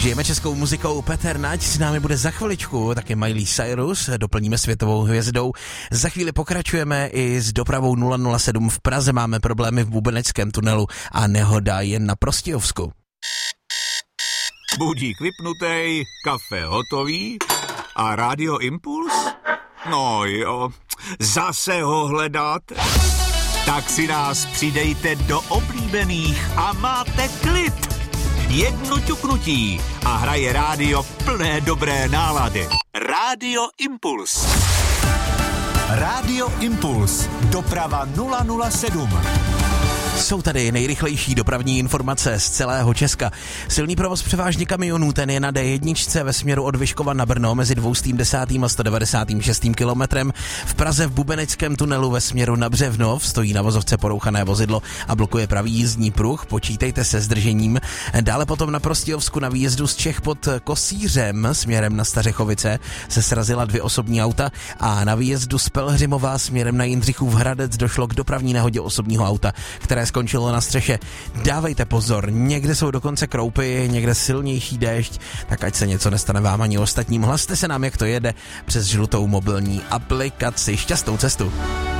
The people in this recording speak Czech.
Žijeme českou muzikou, Petr Nať s námi bude za chviličku, taky Miley Cyrus, doplníme světovou hvězdou. Za chvíli pokračujeme i s dopravou 007 v Praze, máme problémy v Bubeneckém tunelu a nehoda jen na Prostějovsku. Budík vypnutej, kafe hotový a Radio Impuls? No jo, zase ho hledáte? Tak si nás přidejte do oblíbených a máte klid. Jedno ťuknutí a hraje rádio plné dobré nálady. Radio Impuls. Radio Impuls. Doprava 007. Jsou tady nejrychlejší dopravní informace z celého Česka. Silný provoz převážně kamionů, ten je na D1 ve směru od Vyškova na Brno mezi 210. a 196. kilometrem. V Praze v Bubeneckém tunelu ve směru na Břevnov stojí na vozovce porouchané vozidlo a blokuje pravý jízdní pruh. Počítejte se zdržením. Dále potom na Prostějovsku na výjezdu z Čech pod Kosířem směrem na Stařechovice se srazila 2 osobní auta a na výjezdu z Pelhřimova směrem na Jindřichův Hradec došlo k dopravní nehodě osobního auta, které skončilo na střeše. Dávejte pozor, někde jsou dokonce kroupy, někde silnější déšť, tak ať se něco nestane vám ani ostatním. Hlaste se nám, jak to jede přes žlutou mobilní aplikaci. Šťastnou cestu.